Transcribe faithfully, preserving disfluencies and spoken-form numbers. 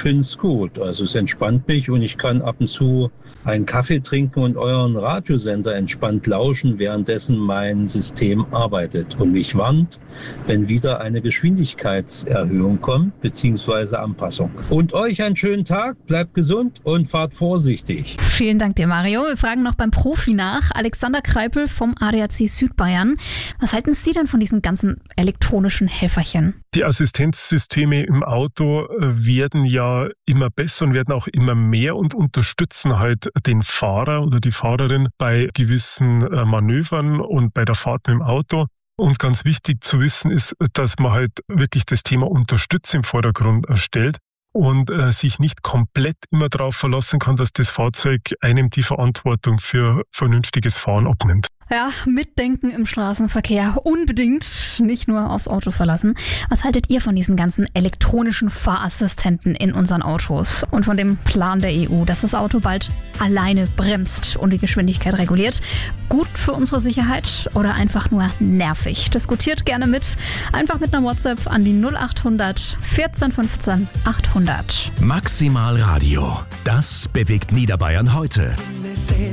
finde es gut. Also es entspannt mich und ich kann ab und zu einen Kaffee trinken und euren Radiosender entspannt lauschen, währenddessen mein System arbeitet und mich warnt, wenn wieder eine Geschwindigkeitserhöhung kommt bzw. Anpassung. Und euch einen schönen Tag, bleibt gesund und fahrt vorsichtig. Vielen Dank dir, Mario. Wir fragen noch beim Profi nach. Alexander Kreipel vom A D A C Südbayern. Was halten Sie denn von diesen ganzen elektronischen Helferchen? Die Assistenzsysteme im Auto werden ja immer besser und werden auch immer mehr und unterstützen halt den Fahrer oder die Fahrerin bei gewissen Manövern und bei der Fahrt mit dem Auto. Und ganz wichtig zu wissen ist, dass man halt wirklich das Thema Unterstützung im Vordergrund stellt und äh, sich nicht komplett immer darauf verlassen kann, dass das Fahrzeug einem die Verantwortung für vernünftiges Fahren abnimmt. Ja, mitdenken im Straßenverkehr unbedingt, nicht nur aufs Auto verlassen. Was haltet ihr von diesen ganzen elektronischen Fahrassistenten in unseren Autos und von dem Plan der E U, dass das Auto bald alleine bremst und die Geschwindigkeit reguliert? Gut für unsere Sicherheit oder einfach nur nervig? Diskutiert gerne mit, einfach mit einer WhatsApp an die null acht hundert vierzehn fünfzehn achthundert. Maximal Radio, das bewegt Niederbayern heute.